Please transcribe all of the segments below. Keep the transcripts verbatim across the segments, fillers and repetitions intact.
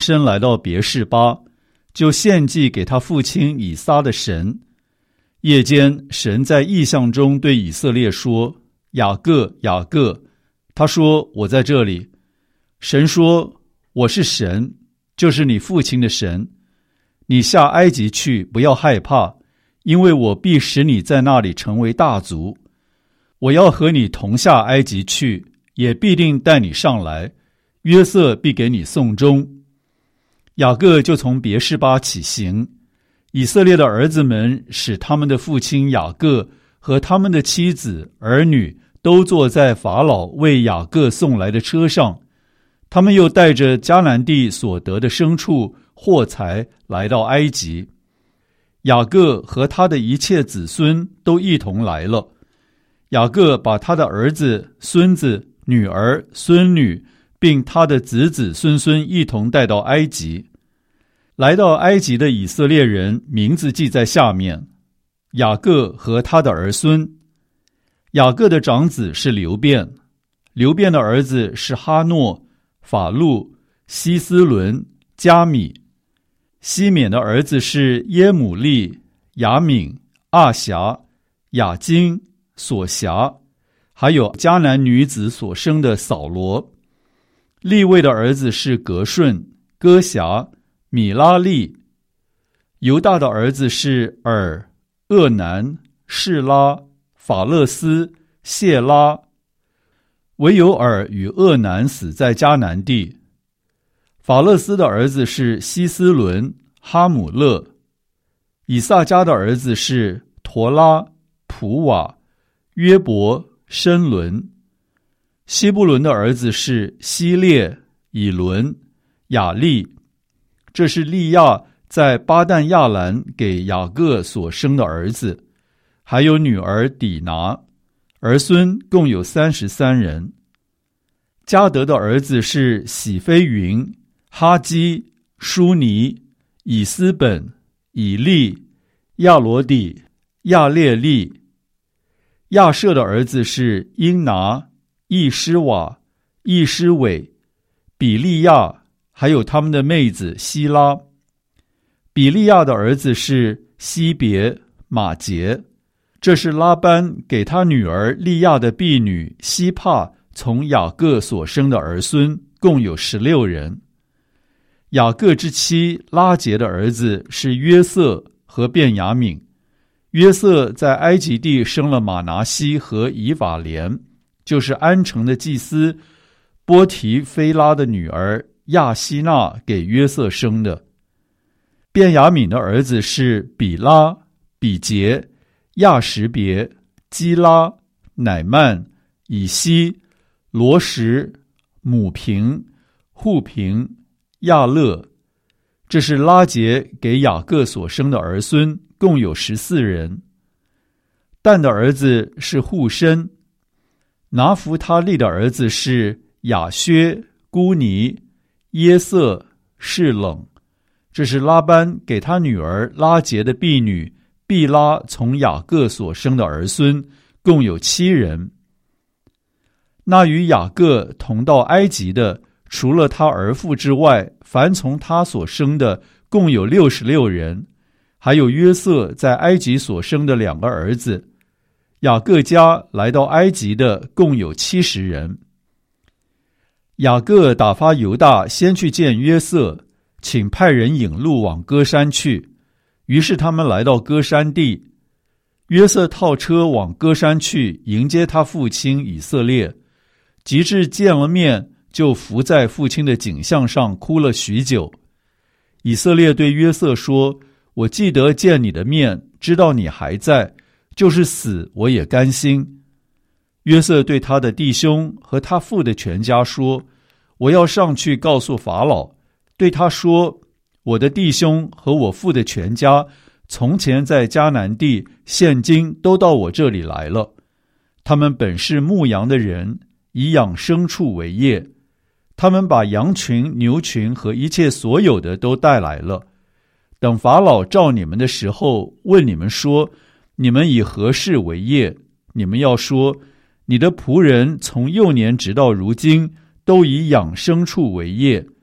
身来到别是巴，就献祭给他父亲以撒的神。夜间，神在异象中对以色列说：雅各，雅各。他说：我在这里。神说：我是神，就是你父亲的神。你下埃及去，不要害怕，因为我必使你在那里成为大族。我要和你同下埃及去，也必定带你上来，约瑟必给你送终。雅各就从别是巴起行，以色列的儿子们使他们的父亲雅各和他们的妻子儿女都坐在法老为雅各送来的车上，他们又带着迦南地所得的牲畜货财来到埃及。雅各和他的一切子孙都一同来了。雅各把他的儿子、孙子、女儿、孙女并他的子子孙孙一同带到埃及。来到埃及的以色列人名字记在下面：雅各和他的儿孙。雅各的长子是流便，流便的儿子是哈诺、法路、希斯伦、加米。西缅的儿子是耶母利、雅敏、阿辖、雅金、所辖，还有迦南女子所生的扫罗。利未的儿子是革顺、哥辖、米拉利。犹大的儿子是尔、厄南、示拉、法勒斯、谢拉。唯有尔与厄南死在迦南地。法勒斯的儿子是希斯伦、哈姆勒。以萨迦的儿子是陀拉、普瓦、约伯、申伦。希布伦的儿子是希列、以伦、雅利。这是利亚在巴旦亚兰给雅各所生的儿子，还有女儿底拿，儿孙共有三十三人。迦得的儿子是喜非云、哈基、舒尼、以斯本、以利、亚罗底、亚列利。亚舍的儿子是英拿、易施瓦、易施伟、比利亚，还有他们的妹子希拉。比利亚的儿子是西别、马杰。这是拉班给他女儿利亚的婢女希帕从雅各所生的儿孙，共有十六人。雅各之妻拉结的儿子是约瑟和便雅悯。约瑟在埃及地生了马拿西和以法莲，就是安城的祭司波提菲拉的女儿亚希娜给约瑟生的。便雅悯的儿子是比拉、比杰、亚什别、基拉、乃曼、以西、罗什、母平、户平、亚勒。这是拉结给雅各所生的儿孙，共有十四人。但的儿子是户申。拿弗他利的儿子是亚薛、孤尼、耶色、示冷。这是拉班给他女儿拉结的婢女毕拉从雅各所生的儿孙，共有七人。那与雅各同到埃及的，除了他儿妇之外，凡从他所生的共有六十六人，还有约瑟在埃及所生的两个儿子。雅各家来到埃及的共有七十人。雅各打发犹大先去见约瑟，请派人引路往歌山去。于是他们来到歌山地，约瑟套车往歌山去迎接他父亲以色列。及至见了面，就伏在父亲的颈项上哭了许久。以色列对约瑟说：我记得见你的面，知道你还在，就是死我也甘心。约瑟对他的弟兄和他父的全家说：我要上去告诉法老，对他说：我的弟兄和我父的全家从前在迦南地，现今都到我这里来了。他们本是牧羊的人，以养牲畜为业。他们把羊群、牛群和一切所有的都带来了。等法老召你们的时候，问你们说：你们以何事为业？你们要说：你的仆人从幼年直到如今，都以养牲畜为业。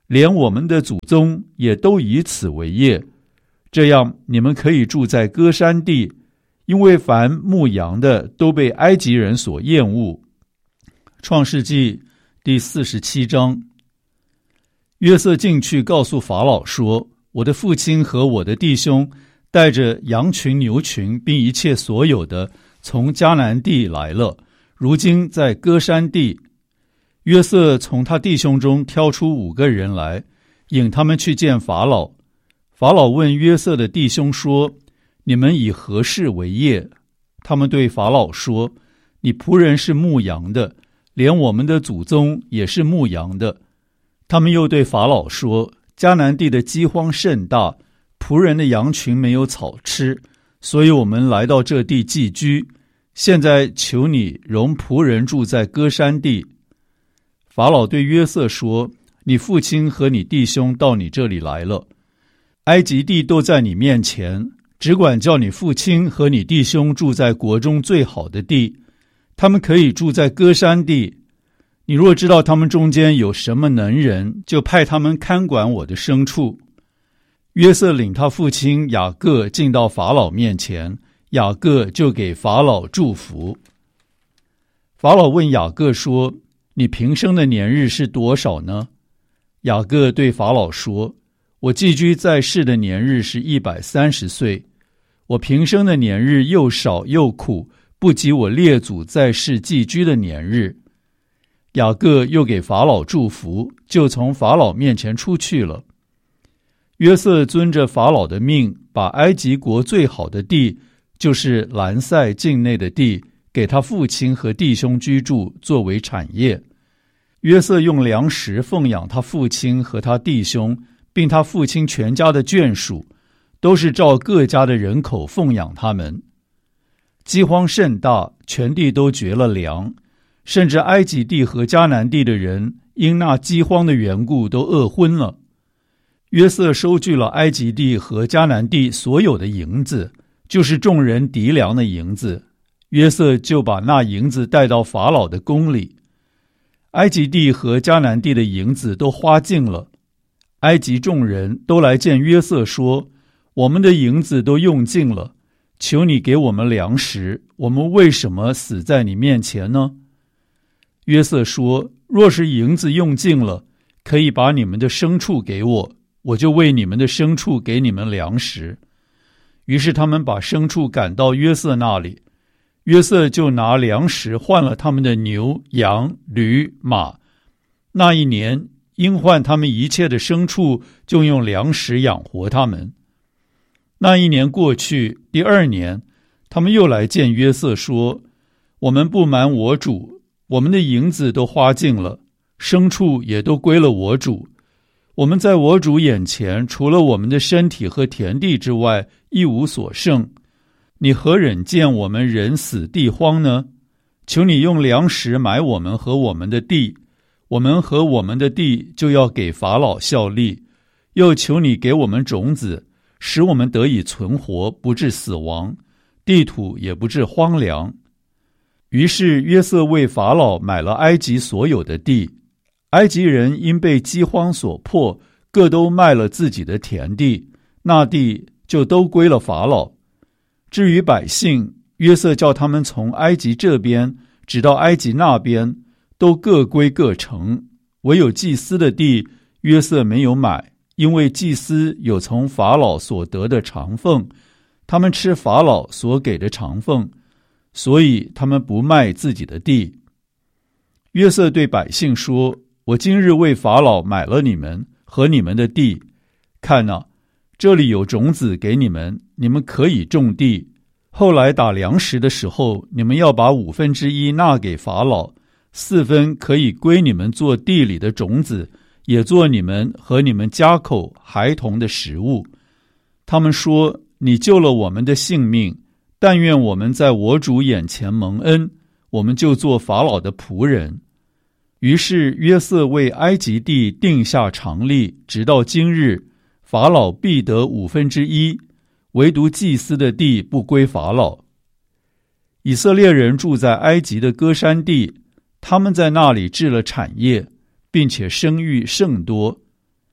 连我们的祖宗也都以此为业。这样你们可以住在歌珊地，因为凡牧羊的都被埃及人所厌恶。创世纪第四十七章。约瑟进去告诉法老说，我的父亲和我的弟兄带着羊群牛群并一切所有的从迦南地来了，如今在歌珊地。约瑟从他弟兄中挑出五个人来，引他们去见法老。法老问约瑟的弟兄说，你们以何事为业？他们对法老说，你仆人是牧羊的，连我们的祖宗也是牧羊的。他们又对法老说，迦南地的饥荒甚大，仆人的羊群没有草吃，所以我们来到这地寄居。现在求你容仆人住在歌珊地。法老对约瑟说，你父亲和你弟兄到你这里来了，埃及地都在你面前，只管叫你父亲和你弟兄住在国中最好的地，他们可以住在歌珊地。你若知道他们中间有什么能人，就派他们看管我的牲畜。约瑟领他父亲雅各进到法老面前，雅各就给法老祝福。法老问雅各说，你平生的年日是多少呢？雅各对法老说，我寄居在世的年日是一百三十岁，我平生的年日又少又苦，不及我列祖在世寄居的年日。雅各又给法老祝福，就从法老面前出去了。约瑟遵着法老的命，把埃及国最好的地，就是兰塞境内的地，给他父亲和弟兄居住，作为产业。约瑟用粮食奉养他父亲和他弟兄，并他父亲全家的眷属，都是照各家的人口奉养他们。饥荒甚大，全地都绝了粮，甚至埃及地和迦南地的人因那饥荒的缘故都饿昏了。约瑟收据了埃及地和迦南地所有的银子，就是众人籴粮的银子，约瑟就把那银子带到法老的宫里。埃及地和迦南地的银子都花尽了，埃及众人都来见约瑟说，我们的银子都用尽了，求你给我们粮食，我们为什么死在你面前呢？约瑟说，若是银子用尽了，可以把你们的牲畜给我，我就为你们的牲畜给你们粮食。于是他们把牲畜赶到约瑟那里，约瑟就拿粮食换了他们的牛、羊、驴、马。那一年因换他们一切的牲畜，就用粮食养活他们。那一年过去，第二年，他们又来见约瑟说，我们不瞒我主，我们的银子都花尽了，牲畜也都归了我主。我们在我主眼前，除了我们的身体和田地之外，一无所剩。你何忍见我们人死地荒呢？求你用粮食买我们和我们的地，我们和我们的地就要给法老效力。又求你给我们种子，使我们得以存活，不致死亡，地土也不致荒凉。于是约瑟为法老买了埃及所有的地，埃及人因被饥荒所迫，各都卖了自己的田地，那地就都归了法老。至于百姓，约瑟叫他们从埃及这边直到埃及那边，都各归各城。唯有祭司的地，约瑟没有买，因为祭司有从法老所得的长俸，他们吃法老所给的长俸，所以他们不卖自己的地。约瑟对百姓说，我今日为法老买了你们和你们的地，看哪，这里有种子给你们，你们可以种地。后来打粮食的时候，你们要把五分之一纳给法老，四分可以归你们做地里的种子，也做你们和你们家口孩童的食物。他们说，你救了我们的性命，但愿我们在我主眼前蒙恩，我们就做法老的仆人。于是约瑟为埃及地定下常例，直到今日，法老必得五分之一，唯独祭司的地不归法老。以色列人住在埃及的歌珊地，他们在那里置了产业，并且生育甚多。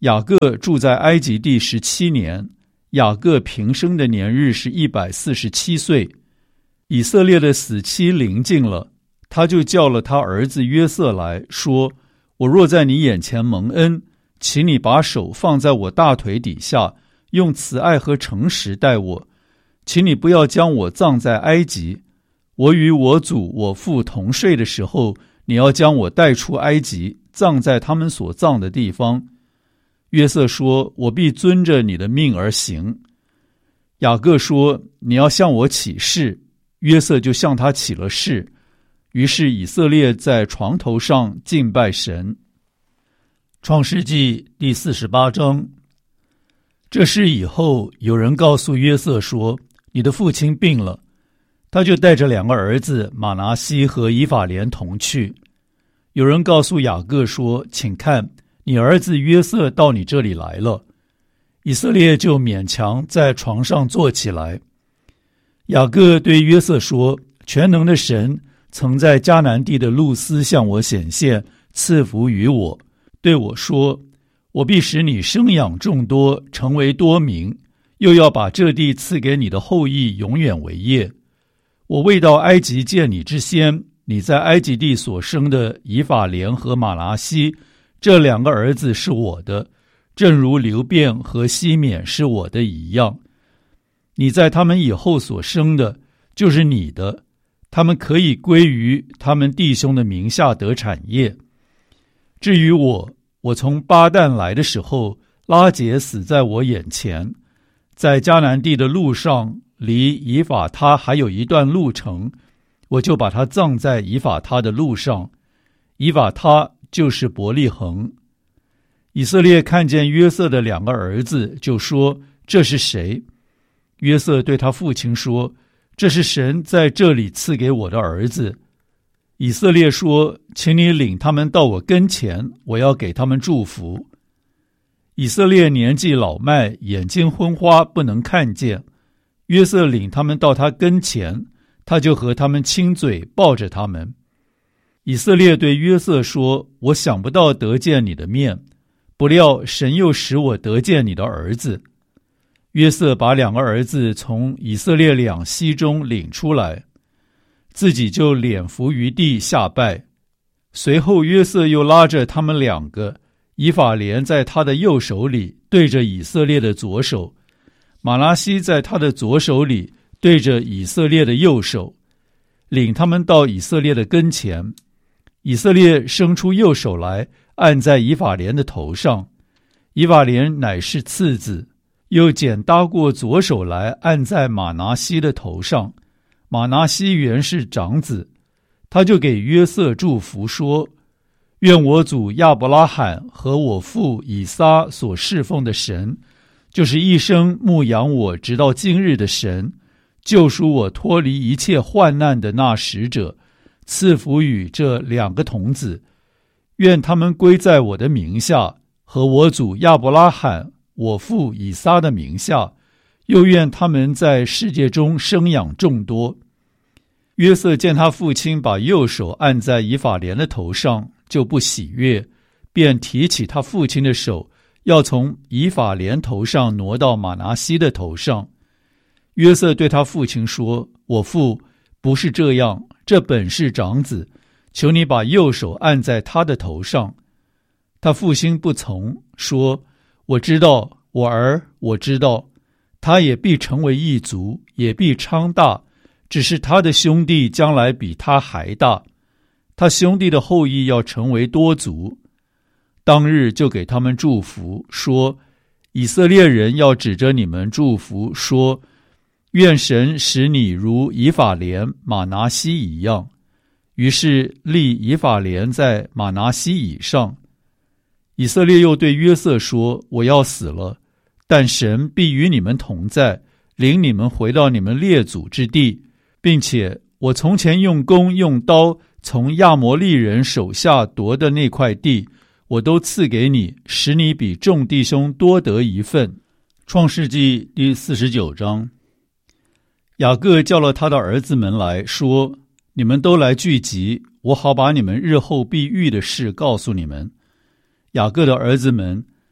雅各住在埃及地十七年，雅各平生的年日是一百四十七岁。以色列的死期临近了，他就叫了他儿子约瑟来说，我若在你眼前蒙恩，请你把手放在我大腿底下，用慈爱和诚实待我，请你不要将我葬在埃及。我与我祖我父同睡的时候，你要将我带出埃及，葬在他们所葬的地方。约瑟说，我必遵着你的命而行。雅各说，你要向我起誓。约瑟就向他起了誓。于是以色列在床头上敬拜神。创世纪第四十八章。这事以后，有人告诉约瑟说，你的父亲病了。他就带着两个儿子马拿西和以法莲同去。有人告诉雅各说，请看，你儿子约瑟到你这里来了。以色列就勉强在床上坐起来。雅各对约瑟说，全能的神曾在迦南地的路斯向我显现，赐福于我，对我说，我必使你生养众多，成为多民，又要把这地赐给你的后裔永远为业。我未到埃及见你之先，你在埃及地所生的以法莲和马拿西，这两个儿子是我的，正如流便和西缅是我的一样。你在他们以后所生的，就是你的，他们可以归于他们弟兄的名下得产业。至于我，我从巴旦来的时候，拉结死在我眼前，在迦南地的路上，离以法他还有一段路程，我就把他葬在以法他的路上。以法他就是伯利恒。以色列看见约瑟的两个儿子，就说，这是谁？约瑟对他父亲说，这是神在这里赐给我的儿子。以色列说，请你领他们到我跟前，我要给他们祝福。以色列年纪老迈，眼睛昏花，不能看见。约瑟领他们到他跟前，他就和他们亲嘴，抱着他们。以色列对约瑟说，我想不到得见你的面，不料神又使我得见你的儿子。约瑟把两个儿子从以色列两栖中领出来，自己就脸伏于地下拜。随后约瑟又拉着他们两个，以法莲在他的右手里，对着以色列的左手；马拿西在他的左手里，对着以色列的右手，领他们到以色列的跟前。以色列伸出右手来，按在以法莲的头上。以法莲乃是次子。又剪搭过左手来，按在马拿西的头上。马拿西原是长子，他就给约瑟祝福说，愿我祖亚伯拉罕和我父以撒所侍奉的神，就是一生牧养我直到今日的神，救赎我脱离一切患难的那使者，赐福与这两个童子，愿他们归在我的名下，和我祖亚伯拉罕我父以撒的名下，又愿他们在世界中生养众多。约瑟见他父亲把右手按在以法莲的头上，就不喜悦，便提起他父亲的手，要从以法莲头上挪到马拿西的头上。约瑟对他父亲说，我父，不是这样，这本是长子，求你把右手按在他的头上。他父亲不从，说，我知道，我儿，我知道，他也必成为一族，也必昌大，只是他的兄弟将来比他还大，他兄弟的后裔要成为多族。当日就给他们祝福，说，以色列人要指着你们祝福，说，愿神使你如以法莲、马拿西一样。于是立以法莲在马拿西以上。以色列又对约瑟说，我要死了，但神必与你们同在，领你们回到你们列祖之地，并且我从前用弓用刀从亚摩利人手下夺的那块地，我都赐给你，使你比众弟兄多得一份。创世纪第四十九章。雅各叫了他的儿子们来说，你们都来聚集，我好把你们日后必遇的事告诉你们。雅各的儿子们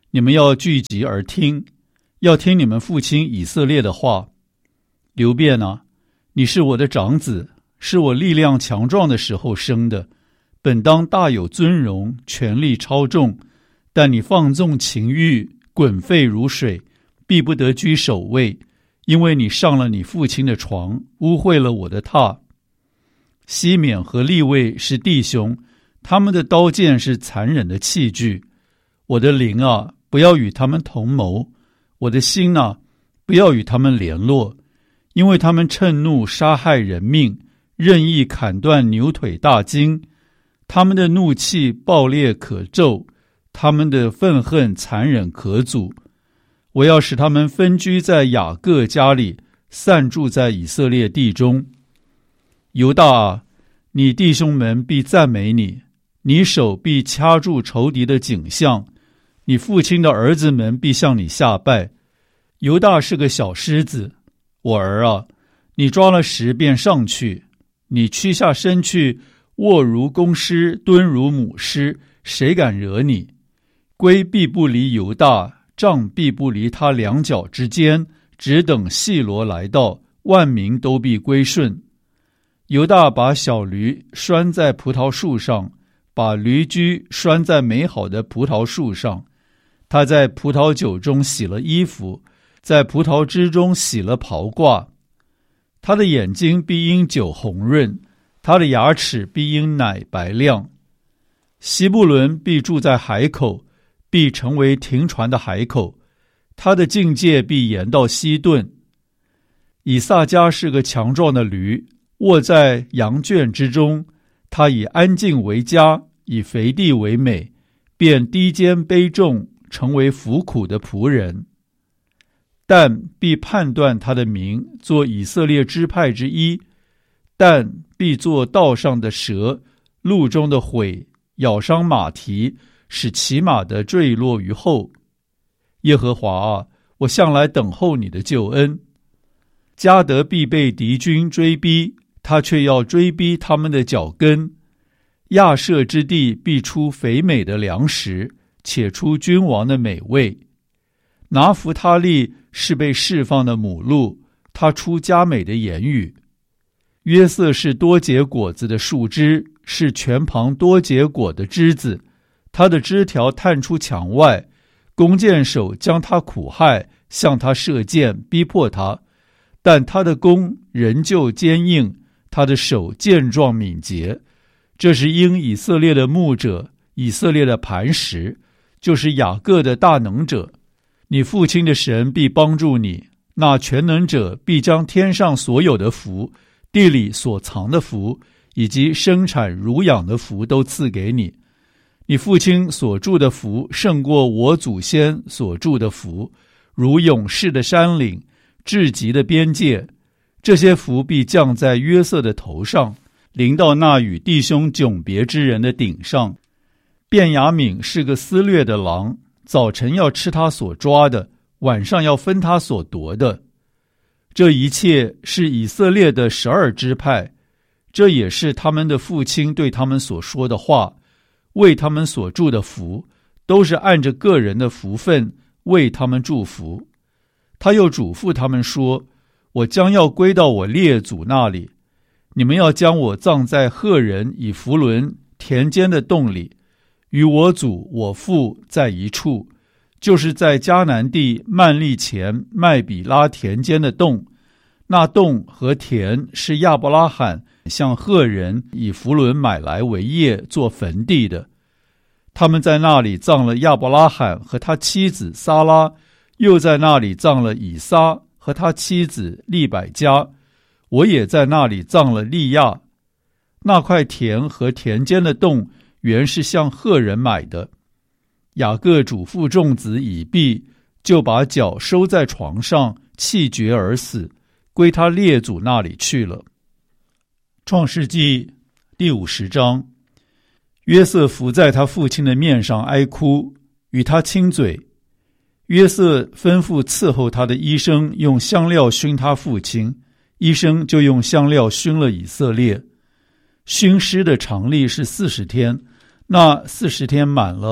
你们要聚集而听，要听你们父亲以色列的话。流便啊，你是我的长子，是我力量强壮的时候生的，本当大有尊荣，权力超重，但你放纵情欲，滚沸如水，必不得居首位，因为你上了你父亲的床，污秽了我的榻。西缅和利未是弟兄，他们的刀剑是残忍的器具。我的灵啊，不要与他们同谋，我的心啊，不要与他们联络，因为他们趁怒杀害人命，任意砍断牛腿大筋。他们的怒气暴烈可咒，他们的愤恨残忍可阻。我要使他们分居在雅各家里，散住在以色列地中。犹大啊，你弟兄们必赞美你，你手必掐住仇敌的颈项，你父亲的儿子们必向你下拜。犹大是个小狮子，我儿啊，你抓了食便上去，你屈下身去，卧如公狮，蹲如母狮，谁敢惹你？龟必不离犹大，杖必不离他两脚之间，只等细罗来到，万民都必归顺。犹大把小驴拴在葡萄树上，把驴驹拴在美好的葡萄树上。他在葡萄酒中洗了衣服，在葡萄汁中洗了袍褂。他的眼睛必因酒红润，他的牙齿必因奶白亮。西布伦必住在海口，必成为停船的海口，他的境界必延到西顿。以撒家是个强壮的驴，卧在羊圈之中，他以安静为家，以肥地为美，便低肩卑重，成为服苦的仆人。但必判断他的名，做以色列支派之一。但必做道上的蛇，路中的悔，咬伤马蹄，使骑马的坠落于后。耶和华啊，我向来等候你的救恩。迦得必被敌军追逼，他却要追逼他们的脚跟。亚设之地必出肥美的粮食，且出君王的美味。拿弗他利是被释放的母鹿，他出佳美的言语。约瑟是多结果子的树枝，是泉旁多结果的枝子，他的枝条探出墙外，弓箭手将他苦害，向他射箭，逼迫他，但他的弓仍旧坚硬，他的手健壮敏捷。这是因以色列的牧者，以色列的磐石，就是雅各的大能者。你父亲的神必帮助你，那全能者必将天上所有的福，地里所藏的福，以及生产乳养的福都赐给你。你父亲所住的福胜过我祖先所住的福，如勇士的山岭，至极的边界。这些福必降在约瑟的头上，临到那与弟兄迥别之人的顶上。便雅悯是个撕裂的狼，早晨要吃他所抓的，晚上要分他所夺的。这一切是以色列的十二支派，这也是他们的父亲对他们所说的话，为他们所祝的福，都是按着个人的福分为他们祝福。他又嘱咐他们说，我将要归到我列祖那里，你们要将我葬在赫人以弗伦田间的洞里，与我祖我父在一处，就是在迦南地曼利前麦比拉田间的洞。那洞和田是亚伯拉罕向赫人以弗伦买来为业做坟地的。他们在那里葬了亚伯拉罕和他妻子撒拉，又在那里葬了以撒和他妻子利百加，我也在那里葬了利亚。那块田和田间的洞原是向赫人买的。雅各嘱咐众子以毕，就把脚收在床上，气绝而死，归他列祖那里去了。创世纪第五十章，约瑟伏在他父亲的面上哀哭，与他亲嘴。约瑟吩咐伺候他的医生用香料熏他父亲，医生就用香料熏了以色列。熏尸的常例是四十天，那四十天满了，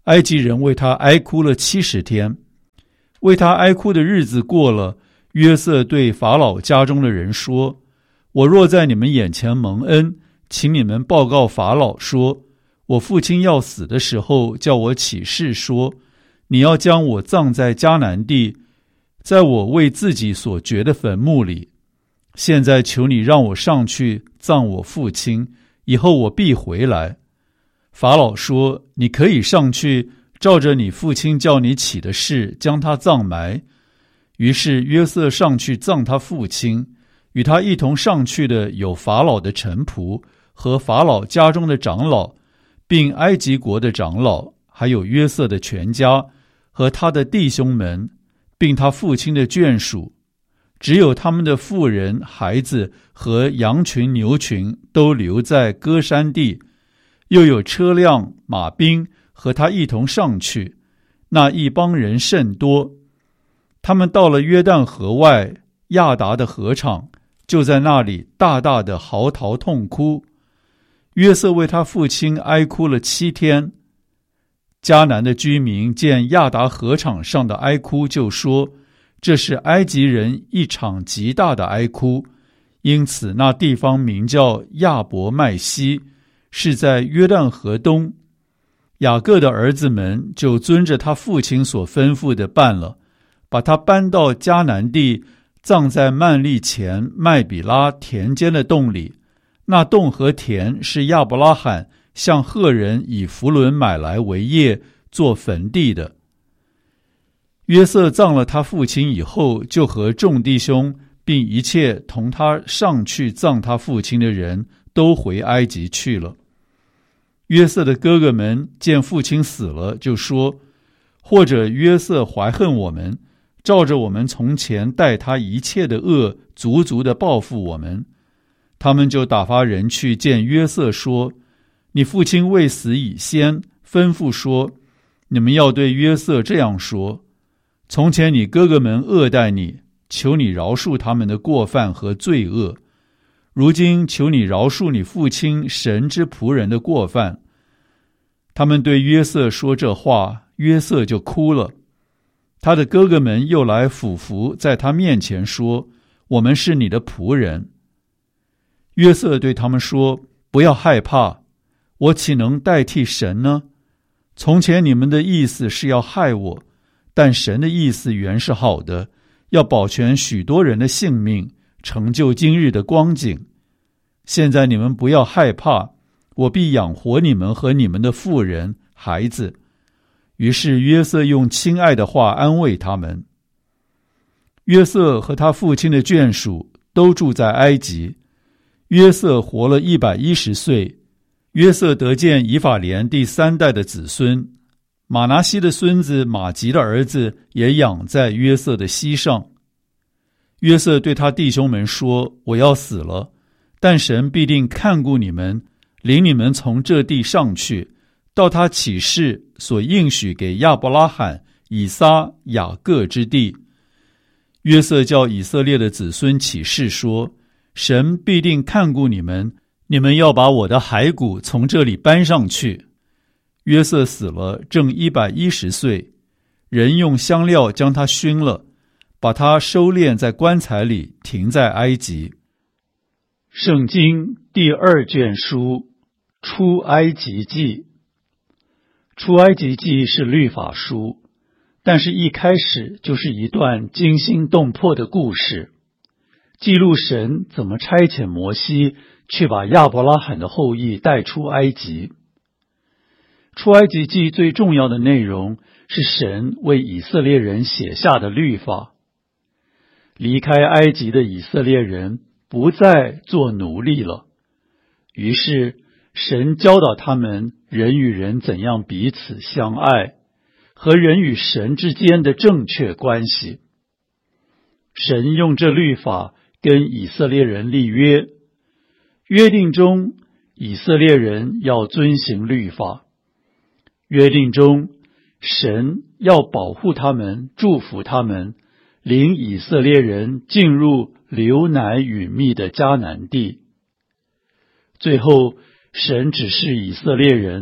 埃及人为他哀哭了七十天。为他哀哭的日子过了，约瑟对法老家中的人说：我若在你们眼前蒙恩，请你们报告法老说，我父亲要死的时候，叫我起誓说，你要将我葬在迦南地，在我为自己所掘的坟墓里。现在求你让我上去葬我父亲，以后我必回来。法老说：你可以上去，照着你父亲叫你起的事，将他葬埋。于是约瑟上去葬他父亲，与他一同上去的有法老的臣仆和法老家中的长老，并埃及国的长老，还有约瑟的全家和他的弟兄们，并他父亲的眷属。只有他们的妇人、孩子和羊群、牛群都留在歌珊地，又有车辆、马兵和他一同上去，那一帮人甚多。他们到了约旦河外亚达的河场，就在那里大大的嚎啕痛哭。约瑟为他父亲哀哭了七天。迦南的居民见亚达河场上的哀哭，就说：这是埃及人一场极大的哀哭，因此那地方名叫亚伯麦西，是在约旦河东。雅各的儿子们就遵着他父亲所吩咐的办了，把他搬到迦南地，葬在曼利前麦比拉田间的洞里。那洞和田是亚伯拉罕向赫人以弗伦买来为业做坟地的。约瑟葬了他父亲以后，就和众弟兄并一切同他上去葬他父亲的人都回埃及去了。约瑟的哥哥们见父亲死了，就说：或者约瑟怀恨我们，照着我们从前待他一切的恶，足足的报复我们。他们就打发人去见约瑟，说：你父亲未死以先，吩咐说，你们要对约瑟这样说：从前你哥哥们恶待你，求你饶恕他们的过犯和罪恶。如今求你饶恕你父亲神之仆人的过犯。他们对约瑟说这话，约瑟就哭了。他的哥哥们又来俯伏在他面前说：我们是你的仆人。约瑟对他们说：不要害怕，我岂能代替神呢？从前你们的意思是要害我，但神的意思原是好的，要保全许多人的性命，成就今日的光景。现在你们不要害怕，我必养活你们和你们的妇人、孩子。于是约瑟用亲爱的话安慰他们。约瑟和他父亲的眷属都住在埃及。约瑟活了一百一十岁。约瑟得见以法莲第三代的子孙，马拿西的孙子马吉的儿子也养在约瑟的膝上。约瑟对他弟兄们说：我要死了，但神必定看顾你们，领你们从这地上去，到他起誓所应许给亚伯拉罕、以撒、雅各之地。约瑟叫以色列的子孙起誓说：神必定看顾你们，你们要把我的骸骨从这里搬上去。约瑟死了，正一百一十岁，人用香料将他熏了，把他收敛在棺材里，停在埃及。圣经第二卷书出埃及记。出埃及记是律法书，但是一开始就是一段惊心动魄的故事，记录神怎么差遣摩西去把亚伯拉罕的后裔带出埃及。出埃及记最重要的内容是神为以色列人写下的律法。离开埃及的以色列人不再做奴隶了，于是神教导他们人与人怎样彼此相爱，和人与神之间的正确关系。神用这律法跟以色列人立约，约定中以色列人要遵行律法，约定中神要保护他们，祝福他们，领以色列人进入流奶与蜜的迦南地。最后神指示以色列人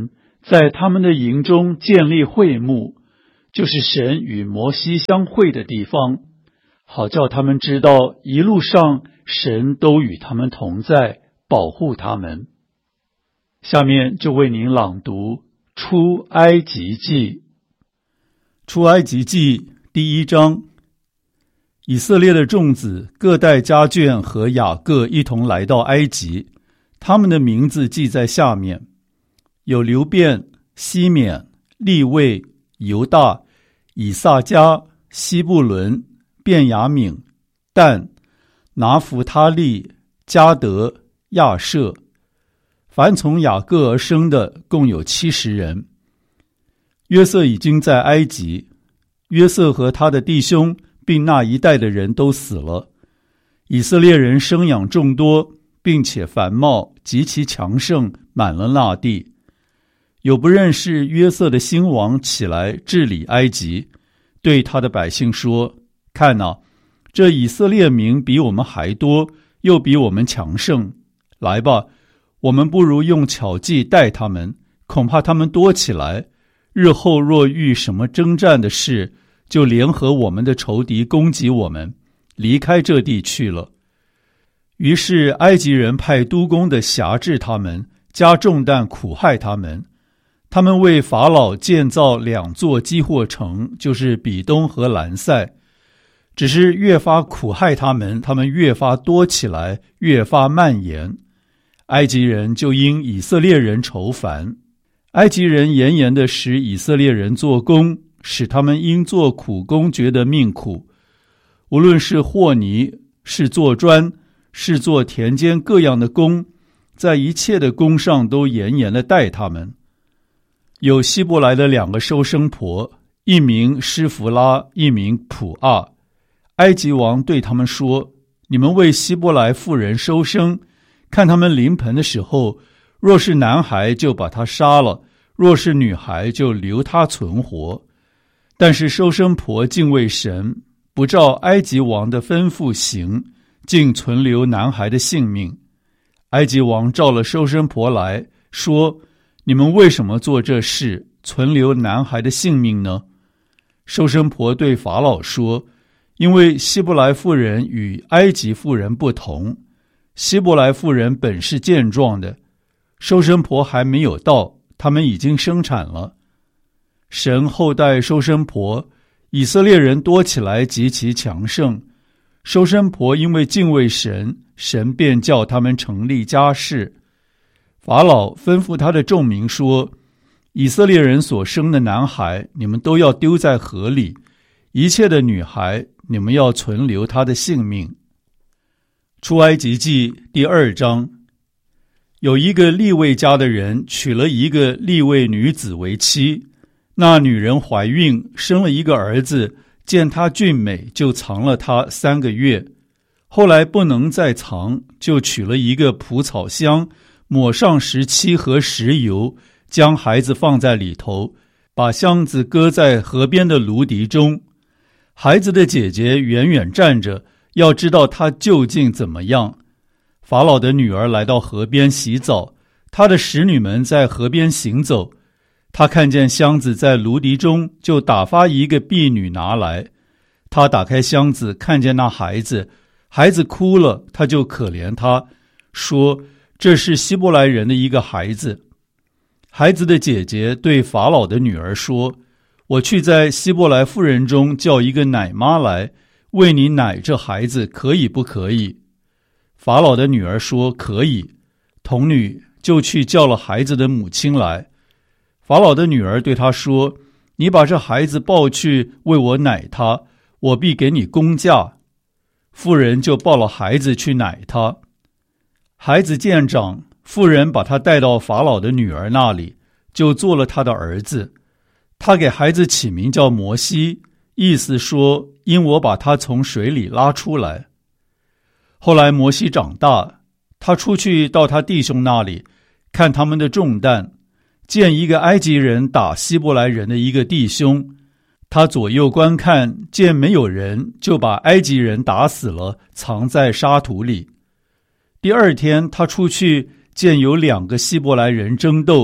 在他们的营中建立会幕，就是神与摩西相会的地方，好叫他们知道一路上神都与他们同在，保护他们。下面就为您朗读出埃及记。出埃及记第一章。以色列的众子各带家眷和雅各一同来到埃及，他们的名字记在下面：有流便、西缅、利未、犹大、以萨迦、西布伦、便雅悯、但、拿弗他利、迦得、亚设。凡从雅各而生的共有七十人。约瑟已经在埃及，约瑟和他的弟兄并那一带的人都死了。以色列人生养众多，并且繁茂，极其强盛，满了那地。有不认识约瑟的新王起来治理埃及，对他的百姓说：看哪，这以色列民比我们还多，又比我们强盛。来吧，我们不如用巧计待他们，恐怕他们多起来，日后若遇什么征战的事，就联合我们的仇敌攻击我们，离开这地去了。于是埃及人派督工的辖制他们，加重担苦害他们。他们为法老建造两座基货城，就是比东和兰塞。只是越发苦害他们，他们越发多起来，越发蔓延。埃及人就因以色列人愁烦，埃及人严严地使以色列人做工，使他们因做苦工觉得命苦。无论是和泥，是做砖，是做田间各样的工，在一切的工上都严严地待他们。有希伯来的两个收生婆，一名施弗拉，一名普阿。埃及王对他们说：你们为希伯来妇人收生，看他们临盆的时候，若是男孩就把他杀了，若是女孩就留他存活。但是收生婆敬畏神，不照埃及王的吩咐行，竟存留男孩的性命。埃及王召了收生婆来说：你们为什么做这事，存留男孩的性命呢？收生婆对法老说：因为希伯来妇人与埃及妇人不同，希伯来妇人本是健壮的，收生婆还没有到，他们已经生产了。神后代收生婆，以色列人多起来极其强盛。收生婆因为敬畏神，神便叫他们成立家室。法老吩咐他的众民说：以色列人所生的男孩，你们都要丢在河里；一切的女孩，你们要存留他的性命。出埃及记第二章。有一个利未家的人娶了一个利未女子为妻，那女人怀孕，生了一个儿子，见他俊美，就藏了他三个月。后来不能再藏，就取了一个蒲草箱，抹上石漆和石油，将孩子放在里头，把箱子搁在河边的芦荻中。孩子的姐姐远远站着，要知道他究竟怎么样。法老的女儿来到河边洗澡，她的使女们在河边行走。她看见箱子在芦荻中，就打发一个婢女拿来。她打开箱子，看见那孩子，孩子哭了，她就可怜他，说：这是希伯来人的一个孩子。孩子的姐姐对法老的女儿说：我去在希伯来妇人中叫一个奶妈来，为你奶这孩子，可以不可以？法老的女儿说：可以。童女就去叫了孩子的母亲来。法老的女儿对他说：你把这孩子抱去为我奶他，我必给你工价。妇人就抱了孩子去奶他。孩子渐长，妇人把他带到法老的女儿那里，就做了他的儿子。他给孩子起名叫摩西，意思说：因我把他从水里拉出来。后来摩西长大，他出去到他弟兄那里，看他们的重担，见一个埃及人打希伯来人的一个弟兄，他左右观看，见没有人，就把埃及人打死了，藏在沙土里。第二天他出去，见有两个希伯来人争斗，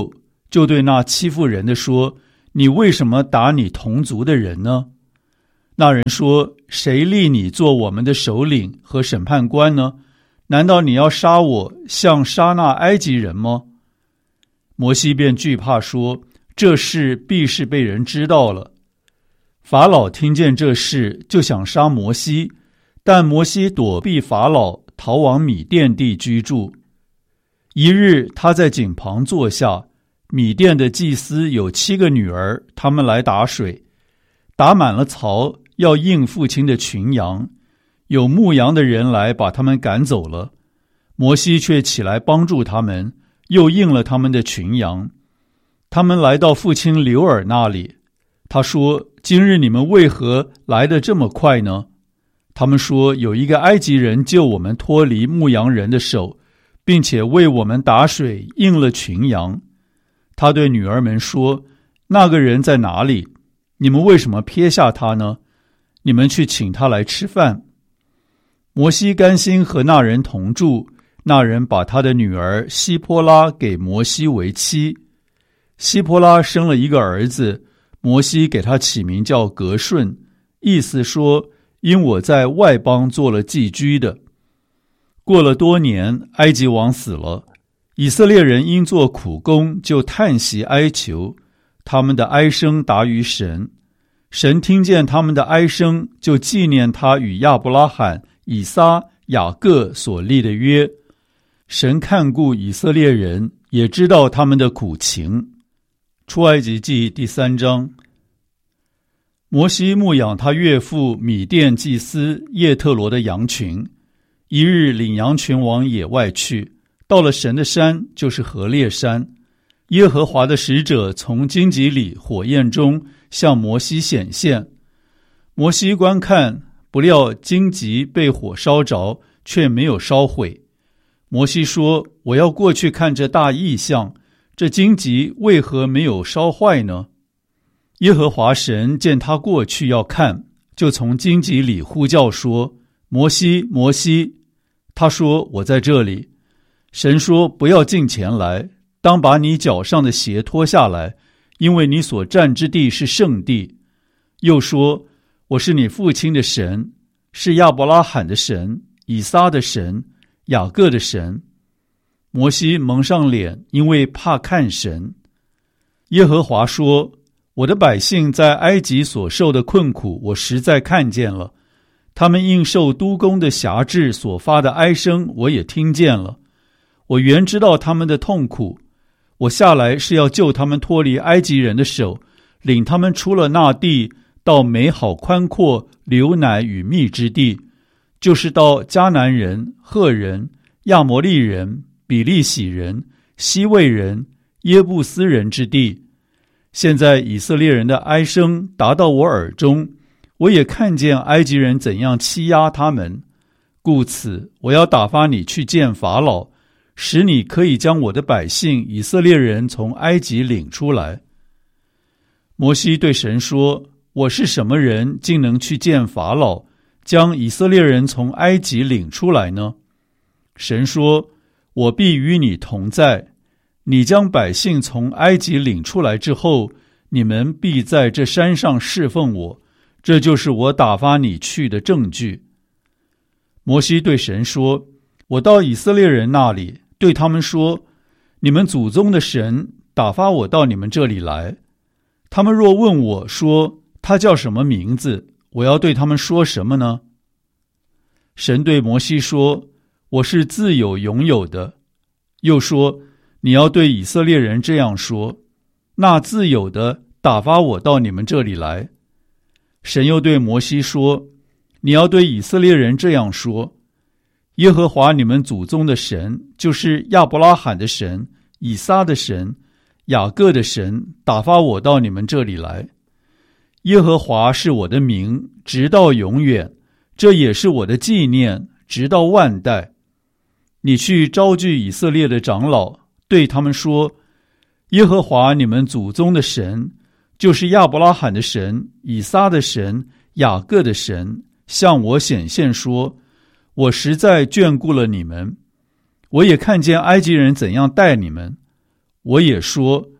就对那欺负人的说：你为什么打你同族的人呢？那人说：谁立你做我们的首领和审判官呢？难道你要杀我，像杀那埃及人吗？摩西便惧怕说：这事必是被人知道了。法老听见这事，就想杀摩西，但摩西躲避法老，逃往米甸地居住。一日，他在井旁坐下，米甸的祭司有七个女儿，他们来打水，打满了槽，要应父亲的群羊。有牧羊的人来把他们赶走了，摩西却起来帮助他们，又应了他们的群羊。他们来到父亲流珥那里，他说：今日你们为何来得这么快呢？他们说：有一个埃及人救我们脱离牧羊人的手，并且为我们打水，应了群羊。他对女儿们说：那个人在哪里？你们为什么撇下他呢？你们去请他来吃饭。摩西甘心和那人同住，那人把他的女儿希波拉给摩西为妻。希波拉生了一个儿子，摩西给他起名叫革顺，意思说：因我在外邦做了寄居的。过了多年，埃及王死了，以色列人因做苦工，就叹息哀求，他们的哀声达于神。神听见他们的哀声，就纪念他与亚伯拉罕、以撒、雅各所立的约。神看顾以色列人，也知道他们的苦情。出埃及记第三章。摩西牧养他岳父米甸祭司叶特罗的羊群，一日领羊群往野外去，到了神的山，就是何烈山。耶和华的使者从荆棘里火焰中向摩西显现。摩西观看，不料荆棘被火烧着，却没有烧毁。摩西说：我要过去看这大异象，这荆棘为何没有烧坏呢？耶和华神见他过去要看，就从荆棘里呼叫说：摩西，摩西。他说：我在这里。神说：不要近前来，当把你脚上的鞋脱下来，因为你所站之地是圣地。又说：我是你父亲的神，是亚伯拉罕的神，以撒的神，雅各的神。摩西蒙上脸，因为怕看神。耶和华说：我的百姓在埃及所受的困苦，我实在看见了，他们应受督工的辖制所发的哀声，我也听见了。我原知道他们的痛苦，我下来是要救他们脱离埃及人的手，领他们出了那地，到美好宽阔、流奶与蜜之地，就是到迦南人、赫人、亚摩利人、比利洗人、西魏人、耶布斯人之地。现在以色列人的哀声达到我耳中，我也看见埃及人怎样欺压他们，故此我要打发你去见法老，使你可以将我的百姓以色列人从埃及领出来。摩西对神说：我是什么人，竟能去见法老，将以色列人从埃及领出来呢？神说：我必与你同在，你将百姓从埃及领出来之后，你们必在这山上侍奉我，这就是我打发你去的证据。摩西对神说：我到以色列人那里，对他们说：你们祖宗的神打发我到你们这里来。他们若问我说他叫什么名字，我要对他们说什么呢？神对摩西说：我是自有永有的。又说：你要对以色列人这样说：那自有的打发我到你们这里来。神又对摩西说：你要对以色列人这样说：耶和华你们祖宗的神，就是亚伯拉罕的神、以撒的神、雅各的神，打发我到你们这里来。耶和华是我的名，直到永远，这也是我的纪念，直到万代。你去招聚以色列的长老，对他们说：耶和华你们祖宗的神，就是亚伯拉罕的神、以撒的神、雅各的神，向我显现说：我实在眷顾了你们，我也看见埃及人怎样待你们。我也说：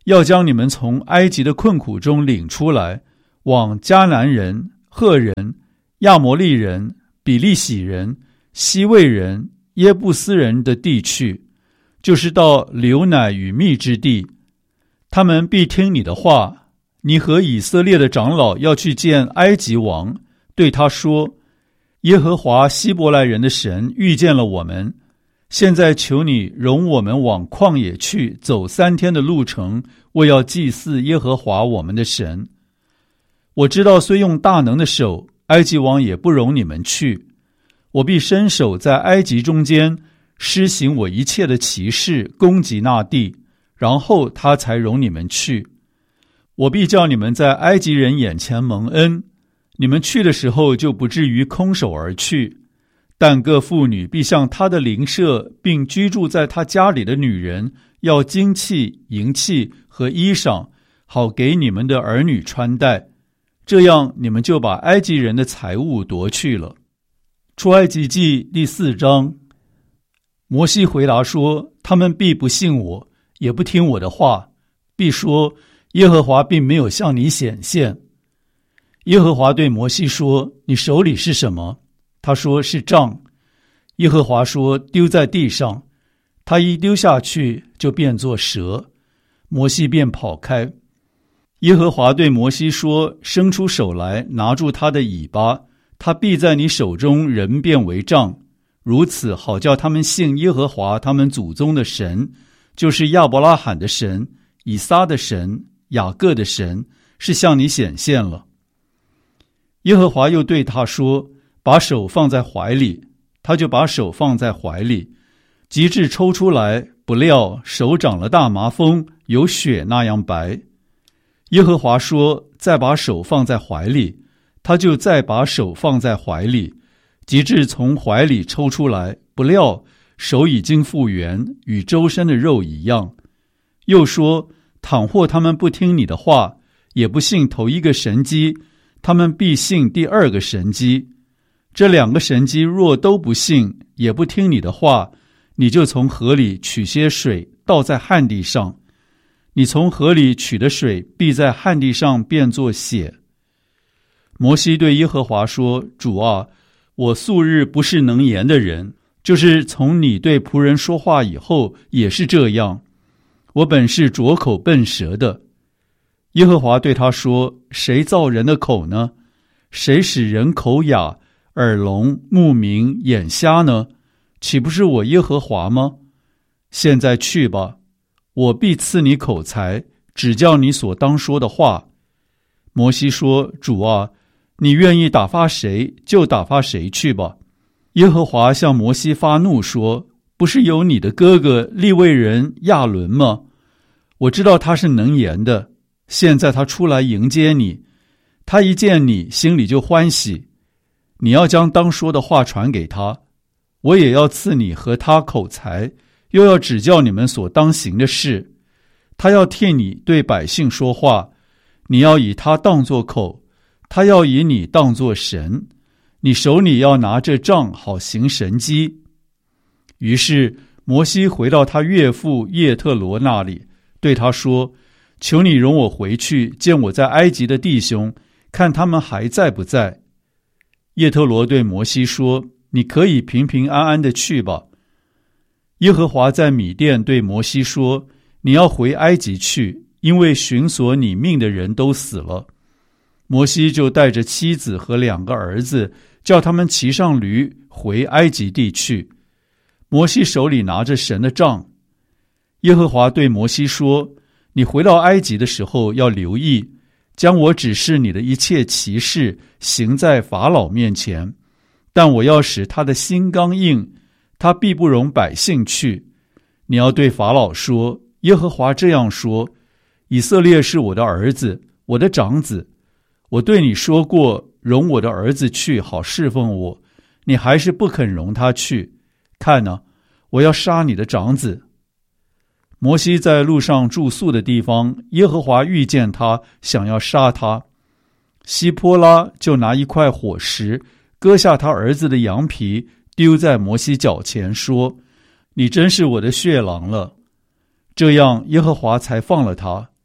要将你们从埃及的困苦中领出来，往迦南人、赫人、亚摩利人、比利洗人、西魏人、耶布斯人的地去，就是到流奶与蜜之地。他们必听你的话。你和以色列的长老要去见埃及王，对他说，耶和华希伯来人的神遇见了我们，现在求你容我们往旷野去，走三天的路程，为要祭祀耶和华我们的神。我知道虽用大能的手，埃及王也不容你们去。我必伸手在埃及中间施行我一切的奇事，攻击那地，然后他才容你们去。我必叫你们在埃及人眼前蒙恩，你们去的时候就不至于空手而去。但各妇女必向她的邻舍，并居住在她家里的女人，要金器、银器和衣裳，好给你们的儿女穿戴。这样你们就把埃及人的财物夺去了。出埃及记第四章。摩西回答说，他们必不信我，也不听我的话，必说，耶和华并没有向你显现。耶和华对摩西说，你手里是什么？他说，是杖。耶和华说，丢在地上。他一丢下去，就变作蛇。摩西便跑开。耶和华对摩西说，伸出手来，拿住他的尾巴，他必在你手中人变为杖，如此好叫他们信耶和华他们祖宗的神，就是亚伯拉罕的神、以撒的神、雅各的神，是向你显现了。耶和华又对他说，把手放在怀里。他就把手放在怀里，及至抽出来，不料手长了大麻风，有血那样白。耶和华说，再把手放在怀里。他就再把手放在怀里，及至从怀里抽出来，不料手已经复原，与周身的肉一样。又说，倘或他们不听你的话，也不信头一个神迹，他们必信第二个神迹。这两个神迹若都不信，也不听你的话，你就从河里取些水，倒在旱地上。你从河里取的水，必在旱地上变作血。摩西对耶和华说，主啊，我素日不是能言的人，就是从你对仆人说话以后，也是这样。我本是拙口笨舌的。耶和华对他说，谁造人的口呢？谁使人口哑、耳聋、目明、眼瞎呢？岂不是我耶和华吗？现在去吧，我必赐你口才，指教你所当说的话。摩西说，主啊，你愿意打发谁，就打发谁去吧。耶和华向摩西发怒说，不是有你的哥哥利未人亚伦吗？我知道他是能言的，现在他出来迎接你，他一见你，心里就欢喜。你要将当说的话传给他，我也要赐你和他口才，又要指教你们所当行的事。他要替你对百姓说话，你要以他当作口，他要以你当作神。你手里要拿着杖，好行神迹。于是摩西回到他岳父叶特罗那里，对他说，求你容我回去见我在埃及的弟兄，看他们还在不在。叶特罗对摩西说，你可以平平安安的去吧。耶和华在米甸对摩西说，你要回埃及去，因为寻索你命的人都死了。摩西就带着妻子和两个儿子，叫他们骑上驴回埃及地去。摩西手里拿着神的杖。耶和华对摩西说，你回到埃及的时候要留意，将我指示你的一切奇事行在法老面前，但我要使他的心刚硬，他必不容百姓去。你要对法老说，耶和华这样说，以色列是我的儿子，我的长子。我对你说过，容我的儿子去，好侍奉我，你还是不肯容他去。看哪，我要杀你的长子。摩西在路上住宿的地方，耶和华遇见他，想要杀他。希波拉就拿一块火石，割下他儿子的羊皮，丢在摩西脚前，说，你真是我的血狼了。这样耶和华才放了他，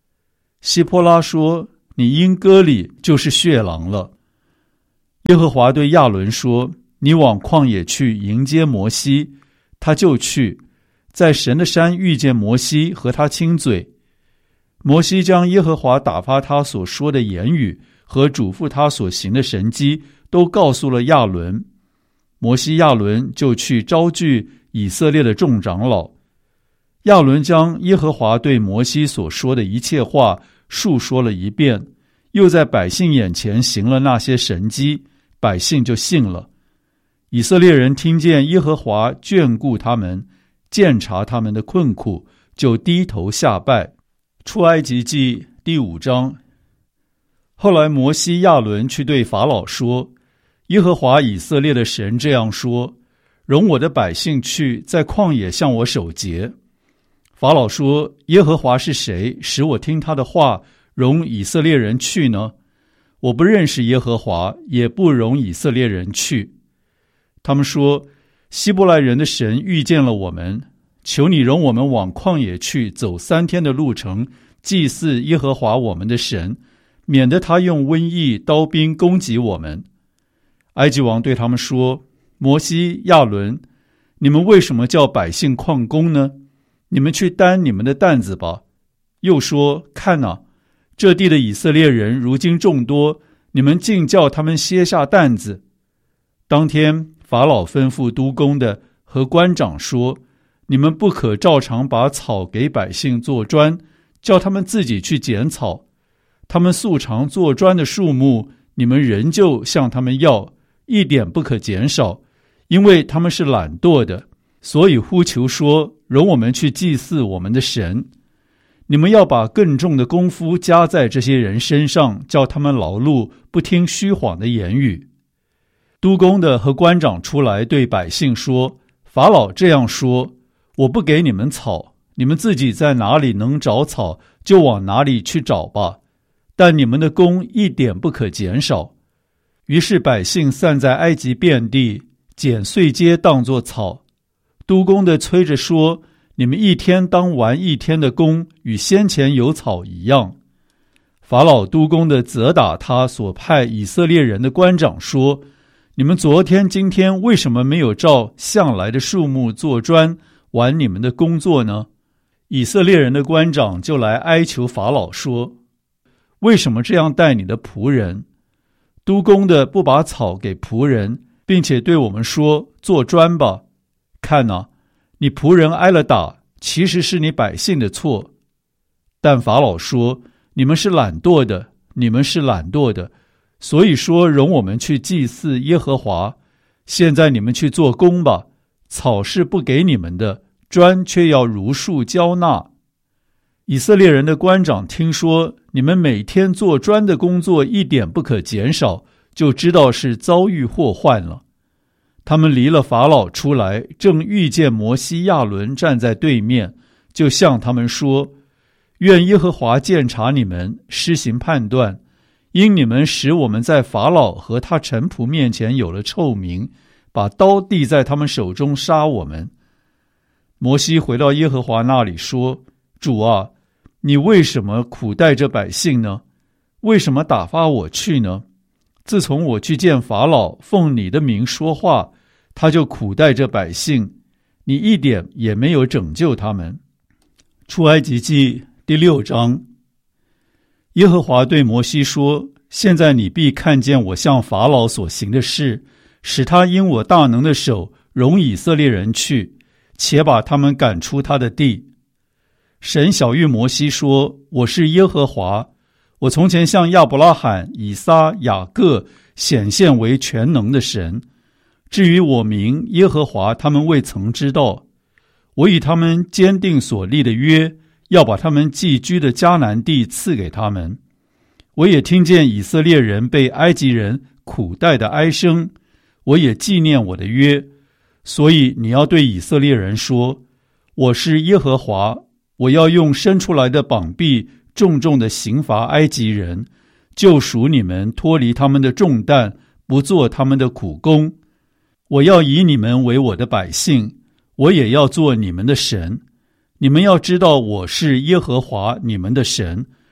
希波拉说：你因割礼就是血狼了。耶和华对亚伦说：你往旷野去迎接摩西。他就去，在神的山遇见摩西，和他亲嘴。摩西将耶和华打发他所说的言语和嘱咐他所行的神迹都告诉了亚伦。摩西亚伦就去招聚以色列的众长老。亚伦将耶和华对摩西所说的一切话述说了一遍，又在百姓眼前行了那些神迹，百姓就信了。以色列人听见耶和华眷顾他们，鉴察他们的困苦，就低头下拜。出埃及记第五章。后来摩西亚伦去对法老说：耶和华以色列的神这样说：容我的百姓去，在旷野向我守节。法老说：耶和华是谁，使我听他的话，容以色列人去呢？我不认识耶和华，也不容以色列人去。他们说：希伯来人的神遇见了我们，求你容我们往旷野去，走三天的路程，祭祀耶和华我们的神，免得他用瘟疫刀兵攻击我们。埃及王对他们说：摩西亚伦，你们为什么叫百姓旷工呢？你们去担你们的担子吧。又说：看哪，这地的以色列人如今众多，你们竟叫他们歇下担子。当天法老吩咐督工的和官长说：你们不可照常把草给百姓做砖，叫他们自己去捡草。他们素常做砖的数目，你们仍旧向他们要，一点不可减少，因为他们是懒惰的，所以呼求说：容我们去祭祀我们的神。你们要把更重的功夫加在这些人身上，叫他们劳碌，不听虚谎的言语。督工的和官长出来对百姓说：法老这样说，我不给你们草，你们自己在哪里能找草，就往哪里去找吧，但你们的工一点不可减少。于是百姓散在埃及遍地，捡碎秸当作草。督工的催着说：你们一天当完一天的工，与先前有草一样。法老督工的责打他所派以色列人的官长说：你们昨天今天为什么没有照向来的数目做砖，完你们的工作呢？以色列人的官长就来哀求法老说：为什么这样待你的仆人？督工的不把草给仆人，并且对我们说：做砖吧。看哪，你仆人挨了打，其实是你百姓的错。但法老说：你们是懒惰的，你们是懒惰的，所以说容我们去祭祀耶和华。现在你们去做工吧，草是不给你们的，砖却要如数交纳。以色列人的官长听说你们每天做砖的工作一点不可减少，就知道是遭遇祸患了。他们离了法老出来，正遇见摩西亚伦站在对面，就向他们说：愿耶和华鉴察你们，施行判断，因你们使我们在法老和他臣仆面前有了臭名，把刀递在他们手中杀我们。摩西回到耶和华那里说：主啊，你为什么苦待这百姓呢？为什么打发我去呢？自从我去见法老，奉你的名说话，他就苦待这百姓，你一点也没有拯救他们。出埃及记第六章。耶和华对摩西说：现在你必看见我向法老所行的事，使他因我大能的手容以色列人去，且把他们赶出他的地。神晓谕摩西说：我是耶和华，我从前向亚伯拉罕、以撒、雅各显现为全能的神。至于我名耶和华，他们未曾知道。我与他们坚定所立的约，要把他们寄居的迦南地赐给他们。我也听见以色列人被埃及人苦待的哀声，我也纪念我的约。所以你要对以色列人说：我是耶和华，我要用伸出来的膀臂重重的刑罚埃及人，救赎你们脱离他们的重担，不做他们的苦工。我要以你们为我的百姓，我也要做你们的神。你们要知道我是耶和华你们的神，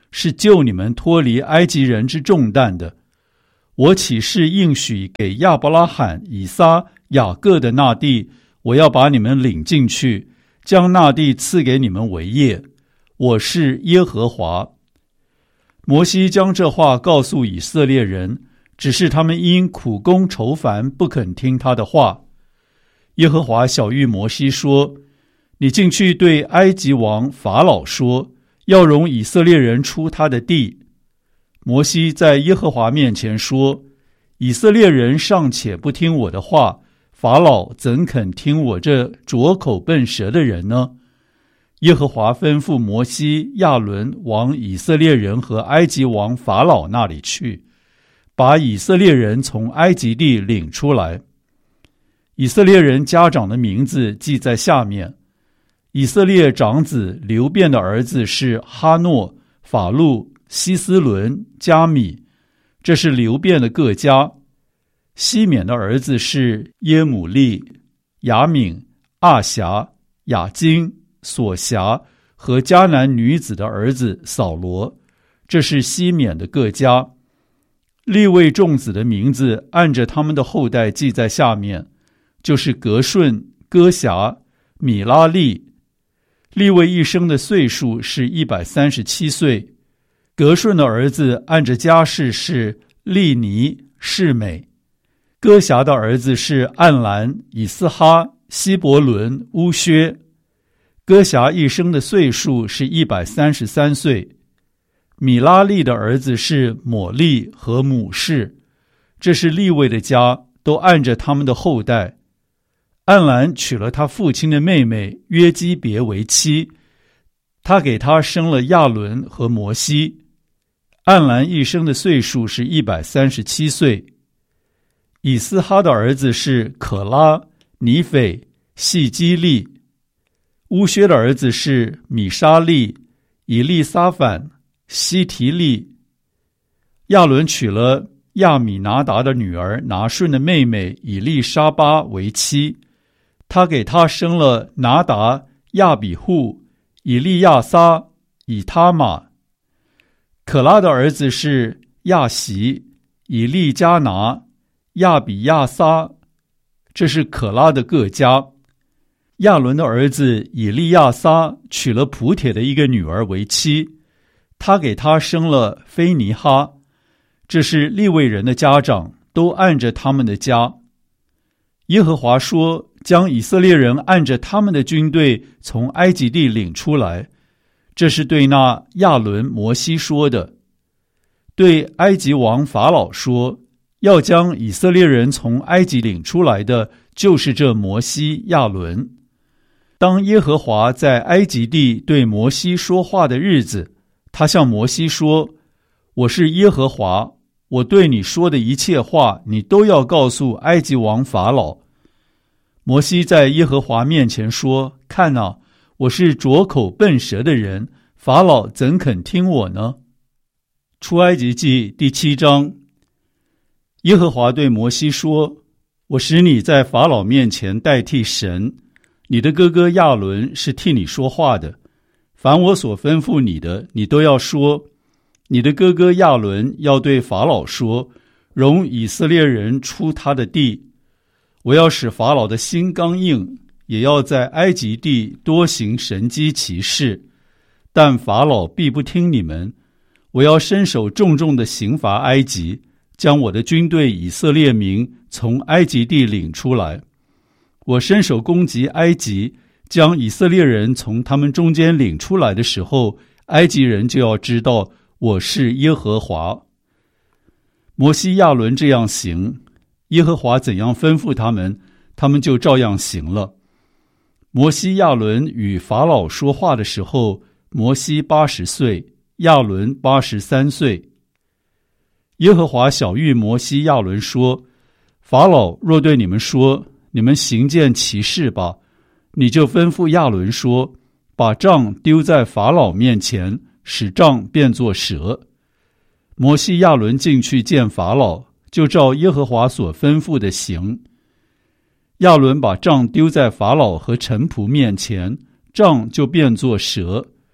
是救你们脱离埃及人之重担的。我起誓应许给亚伯拉罕、以撒、雅各的那地，我要把你们领进去，将那地赐给你们为业。我是耶和华。摩西将这话告诉以色列人，只是他们因苦工愁烦，不肯听他的话。耶和华晓谕摩西说：你进去对埃及王法老说，要容以色列人出他的地。摩西在耶和华面前说：以色列人尚且不听我的话，法老怎肯听我这拙口笨舌的人呢？耶和华吩咐摩西、亚伦往以色列人和埃及王法老那里去，把以色列人从埃及地领出来。以色列人家长的名字记在下面。以色列长子流便的儿子是哈诺、法路、希斯伦、加米，这是流便的各家。西缅的儿子是耶母利、雅敏、阿辖、雅金、索辖和迦南女子的儿子扫罗，这是西缅的各家。利未众子的名字按着他们的后代记在下面，就是革顺、歌辖、米拉利。利未一生的岁数是一百三十七岁。革顺的儿子按着家世是利尼、示美。歌辖的儿子是暗兰、以斯哈、希伯伦、乌薛。歌辖一生的岁数是一百三十三岁。米拉利的儿子是抹利和母士，这是利未的家，都按着他们的后代。暗兰娶了他父亲的妹妹约基别为妻，他给他生了亚伦和摩西。暗兰一生的岁数是一百三十七岁。以斯哈的儿子是可拉、尼斐、细基利。乌薛的儿子是米沙利、以利撒反、西提利。亚伦娶了亚米拿达的女儿拿顺的妹妹以利沙巴为妻，他给他生了拿达、亚比户、以利亚撒、以他玛。可拉的儿子是亚习、以利加拿、亚比亚撒，这是可拉的各家。亚伦的儿子以利亚撒娶了普帖的一个女儿为妻，他给他生了菲尼哈，这是利未人的家长，都按着他们的家。耶和华说，将以色列人按着他们的军队从埃及地领出来，这是对那亚伦、摩西说的。对埃及王法老说，要将以色列人从埃及领出来的，就是这摩西、亚伦。当耶和华在埃及地对摩西说话的日子，他向摩西说：我是耶和华，我对你说的一切话，你都要告诉埃及王法老。摩西在耶和华面前说：看哪，我是拙口笨舌的人，法老怎肯听我呢？出埃及记第七章。耶和华对摩西说：我使你在法老面前代替神，你的哥哥亚伦是替你说话的，凡我所吩咐你的，你都要说。你的哥哥亚伦要对法老说，容以色列人出他的地。我要使法老的心刚硬，也要在埃及地多行神迹奇事，但法老必不听你们。我要伸手重重的刑罚埃及，将我的军队以色列民从埃及地领出来。我伸手攻击埃及，将以色列人从他们中间领出来的时候，埃及人就要知道我是耶和华。摩西亚伦这样行，耶和华怎样吩咐他们，他们就照样行了。摩西亚伦与法老说话的时候，摩西八十岁，亚伦八十三岁。耶和华晓谕摩西亚伦说：法老若对你们说，你们行件奇事吧，你就吩咐亚伦说，把杖丢在法老面前，使杖变作蛇。摩西亚伦进去见法老，就照耶和华所吩咐的行。亚伦把杖丢在法老和臣仆面前，杖就变作蛇。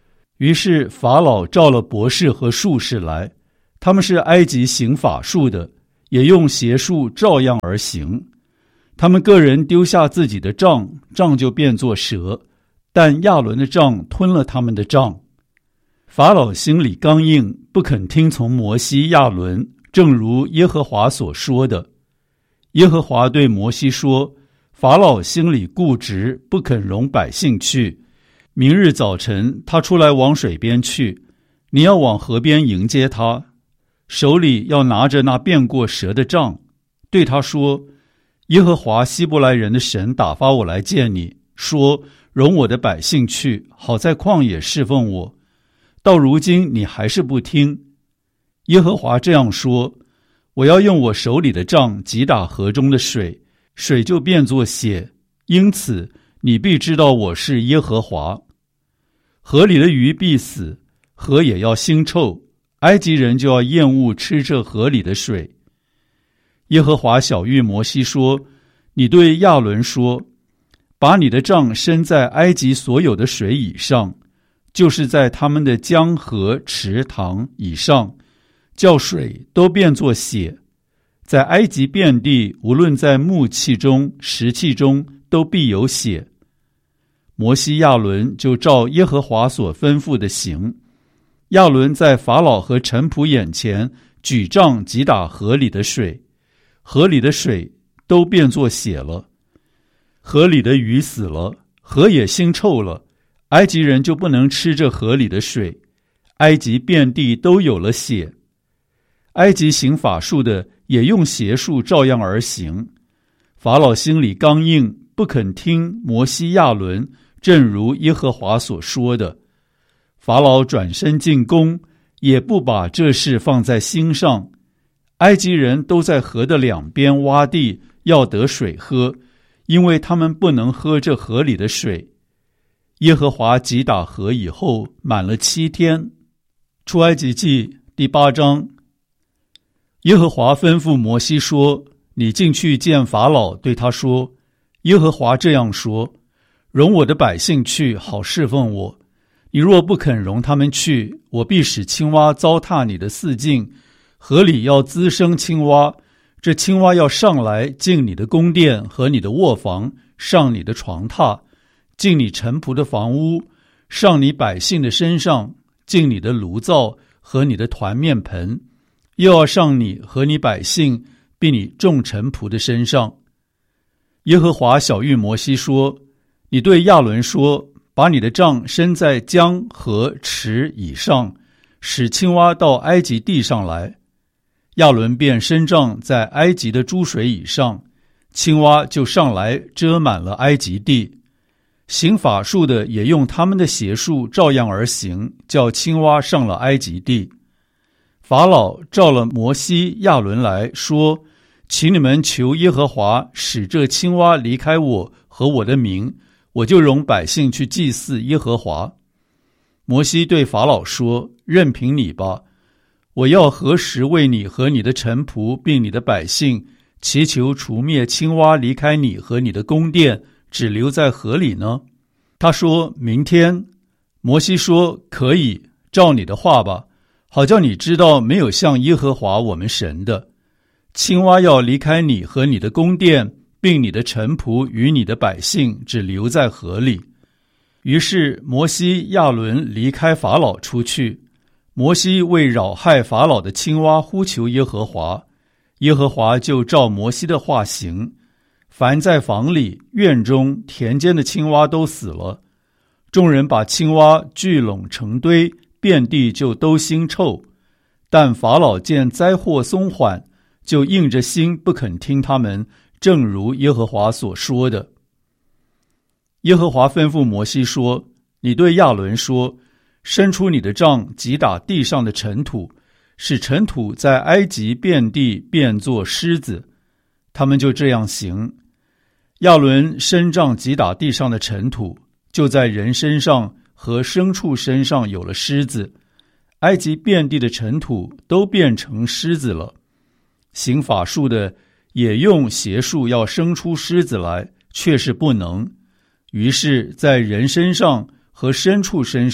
于是法老召了博士和术士来，他们是埃及行法术的，也用邪术照样而行。他们个人丢下自己的杖，杖就变作蛇，但亚伦的杖吞了他们的杖。法老心里刚硬，不肯听从摩西、亚伦，正如耶和华所说的。耶和华对摩西说，法老心里固执，不肯容百姓去。明日早晨他出来往水边去，你要往河边迎接他，手里要拿着那变过蛇的杖，对他说，耶和华希伯来人的神打发我来见你，说容我的百姓去，好在旷野侍奉我。到如今你还是不听。耶和华这样说，我要用我手里的杖击打河中的水，水就变作血，因此你必知道我是耶和华。河里的鱼必死，河也要腥臭，埃及人就要厌恶吃这河里的水。耶和华晓谕摩西说，你对亚伦说，把你的杖伸在埃及所有的水以上，就是在他们的江河池塘以上，叫水都变作血。在埃及遍地，无论在木器中石器中，都必有血。摩西亚伦就照耶和华所吩咐的行。亚伦在法老和臣仆眼前举杖击打河里的水，河里的水都变作血了。河里的鱼死了，河也腥臭了，埃及人就不能吃这河里的水，埃及遍地都有了血。埃及行法术的也用邪术照样而行。法老心里刚硬，不肯听摩西亚伦，正如耶和华所说的。法老转身进宫，也不把这事放在心上。埃及人都在河的两边洼地，要得水喝，因为他们不能喝这河里的水。耶和华击打河以后，满了七天。出埃及记第八章。耶和华吩咐摩西说，你进去见法老，对他说，耶和华这样说，容我的百姓去，好侍奉我。你若不肯容他们去，我必使青蛙糟蹋你的四境，河里要滋生青蛙，这青蛙要上来进你的宫殿和你的卧房，上你的床榻，进你臣仆的房屋，上你百姓的身上，进你的炉灶和你的团面盆，又要上你和你百姓并你众臣仆的身上。耶和华晓谕摩西说，你对亚伦说，把你的杖伸在江河池以上，使青蛙到埃及地上来。亚伦便伸杖在埃及的诸水以上，青蛙就上来遮满了埃及地。行法术的也用他们的邪术照样而行，叫青蛙上了埃及地。法老召了摩西、亚伦来说，请你们求耶和华使这青蛙离开我和我的民，我就容百姓去祭祀耶和华。摩西对法老说，任凭你吧，我要何时为你和你的臣仆并你的百姓祈求除灭青蛙离开你和你的宫殿，只留在河里呢？他说，明天。摩西说，可以，照你的话吧，好叫你知道没有像耶和华我们神的。青蛙要离开你和你的宫殿，并你的臣仆与你的百姓，只留在河里。于是摩西、亚伦离开法老出去。摩西为扰害法老的青蛙呼求耶和华，耶和华就照摩西的话行。凡在房里、院中、田间的青蛙都死了。众人把青蛙聚拢成堆，遍地就都腥臭。但法老见灾祸松缓，就硬着心不肯听他们，正如耶和华所说的。耶和华吩咐摩西说，你对亚伦说，伸出你的杖击打地上的尘土，使尘土在埃及遍地变作狮子。他们就这样行。亚伦伸杖击打地上的尘土，就在人身上和牲畜身上有了狮子。埃及遍地的尘土都变成狮子了。行法术的也用邪术要生出狮子来，却是不能。于是在人身上和牲畜身上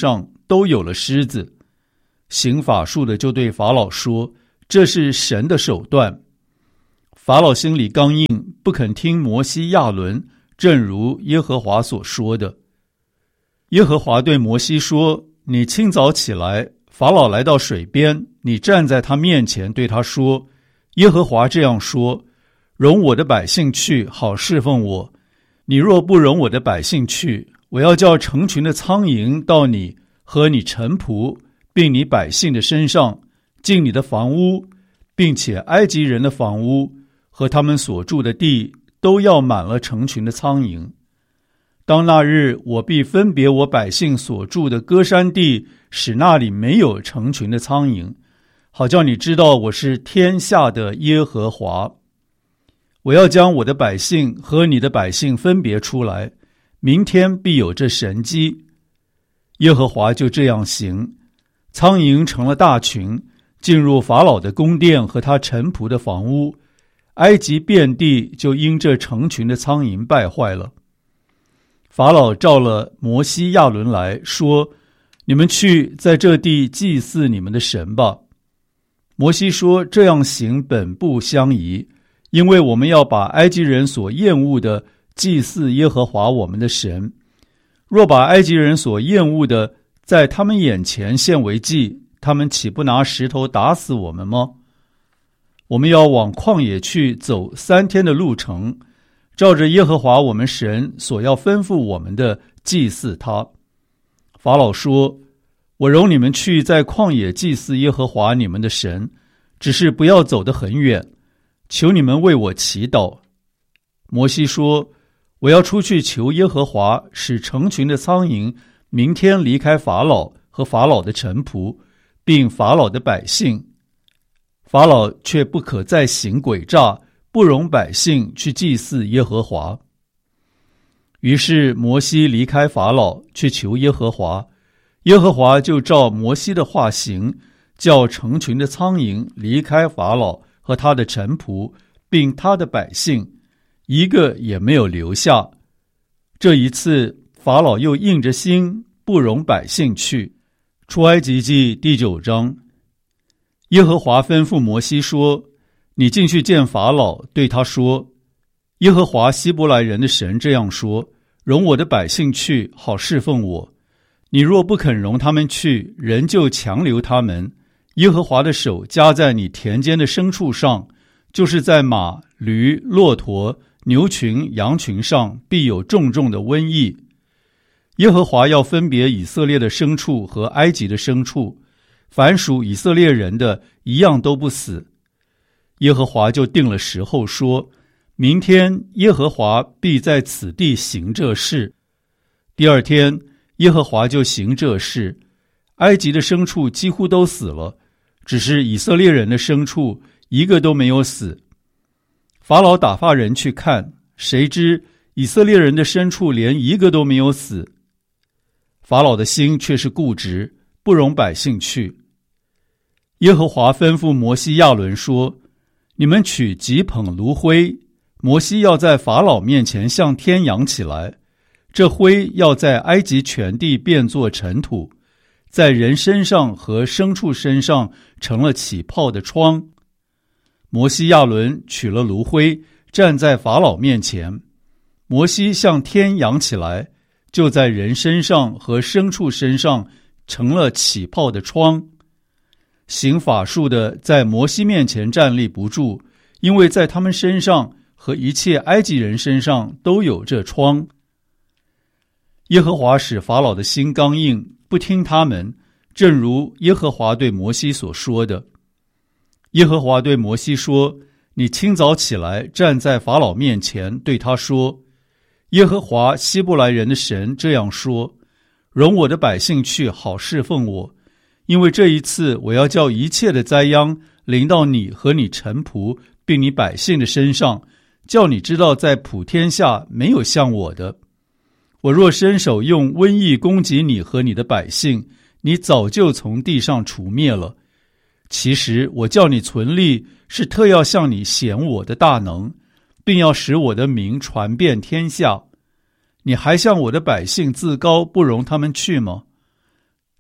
都有了狮子。行法术的就对法老说，这是神的手段。法老心里刚硬，不肯听摩西亚伦，正如耶和华所说的。耶和华对摩西说，你清早起来，法老来到水边，你站在他面前，对他说，耶和华这样说，容我的百姓去，好侍奉我。你若不容我的百姓去，我要叫成群的苍蝇到你和你臣仆并你百姓的身上，进你的房屋，并且埃及人的房屋和他们所住的地都要满了成群的苍蝇。当那日，我必分别我百姓所住的歌珊地，使那里没有成群的苍蝇，好叫你知道我是天下的耶和华。我要将我的百姓和你的百姓分别出来，明天必有这神迹。耶和华就这样行，苍蝇成了大群，进入法老的宫殿和他臣仆的房屋，埃及遍地就因这成群的苍蝇败坏了。法老召了摩西亚伦来说，你们去在这地祭祀你们的神吧。摩西说，这样行本不相宜，因为我们要把埃及人所厌恶的祭祀耶和华我们的神。若把埃及人所厌恶的在他们眼前献为祭，他们岂不拿石头打死我们吗？我们要往旷野去走三天的路程，照着耶和华我们神所要吩咐我们的祭祀他。法老说，我容你们去在旷野祭祀耶和华你们的神，只是不要走得很远，求你们为我祈祷。摩西说，我要出去求耶和华，使成群的苍蝇明天离开法老和法老的臣仆，并法老的百姓。法老却不可再行诡诈，不容百姓去祭祀耶和华。于是摩西离开法老，去求耶和华。耶和华就照摩西的话行，叫成群的苍蝇离开法老和他的臣仆，并他的百姓，一个也没有留下。这一次，法老又硬着心，不容百姓去。出埃及记第九章。耶和华吩咐摩西说，你进去见法老，对他说，耶和华希伯来人的神这样说，容我的百姓去，好侍奉我。你若不肯容他们去，人就强留他们。耶和华的手加在你田间的牲畜上，就是在马、驴、骆驼、牛群、羊群上，必有重重的瘟疫。耶和华要分别以色列的牲畜和埃及的牲畜，凡属以色列人的一样都不死。耶和华就定了时候，说，明天耶和华必在此地行这事。第二天，耶和华就行这事，埃及的牲畜几乎都死了，只是以色列人的牲畜一个都没有死。法老打发人去看，谁知以色列人的牲畜连一个都没有死。法老的心却是固执，不容百姓去。耶和华吩咐摩西亚伦说，你们取几捧炉灰，摩西要在法老面前向天扬起来，这灰要在埃及全地变作尘土，在人身上和牲畜身上成了起泡的疮。摩西亚伦取了炉灰，站在法老面前，摩西向天扬起来，就在人身上和牲畜身上成了起泡的疮。行法术的在摩西面前站立不住，因为在他们身上和一切埃及人身上都有这疮。耶和华使法老的心刚硬，不听他们，正如耶和华对摩西所说的。耶和华对摩西说，你清早起来，站在法老面前，对他说，耶和华希伯来人的神这样说，容我的百姓去，好侍奉我，因为这一次我要叫一切的灾殃临到你和你臣仆并你百姓的身上，叫你知道在普天下没有像我的。我若伸手用瘟疫攻击你和你的百姓，你早就从地上除灭了。其实我叫你存立，是特要向你显我的大能，并要使我的名传遍天下。你还向我的百姓自高，不容他们去吗？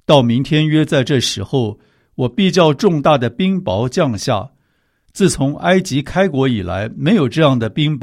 到明天约在这时候，我必叫重大的冰雹降下。自从埃及开国以来，没有这样的冰雹。